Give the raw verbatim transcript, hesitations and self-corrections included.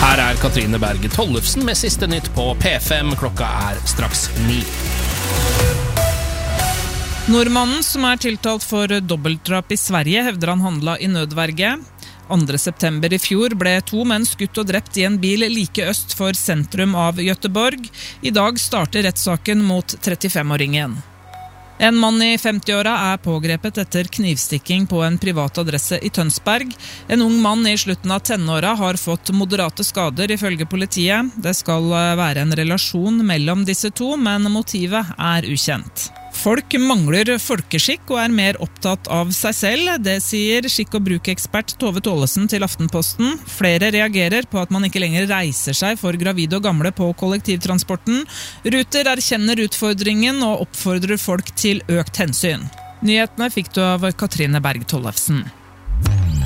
Her er Katrine Berg Tollefsen med siste nytt på P fem. Klokka er straks ni. Nordmannen som er tiltalt for dobbeltdrap i Sverige hevder han handlet i nødverge. andre september i fjor ble to menn skutt og drept i en bil like øst for sentrum av Göteborg. I dag starter rettssaken mot trettifem-åringen. En mann i femti-åra er pågrepet etter knivstikking på en privat adresse i Tønsberg. En ung mann i slutten av tenåra har fått moderate skader ifølge politiet. Det skal være en relasjon mellom disse to, men motivet er ukjent. Folk mangler folkeskikk og er mer opptatt av seg selv. Det sier skikk- og brukekspert Tove Tollesen til Aftenposten. Flere reagerer på at man ikke lenger reiser seg for gravide og gamle på kollektivtransporten. Ruter erkjenner utfordringen og oppfordrer folk til økt hensyn. Nyhetene fikk du av Katrine Berg Tollefsen.